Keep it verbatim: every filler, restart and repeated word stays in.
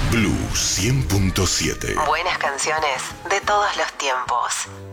Blue cien punto siete. Buenas canciones de todos los tiempos.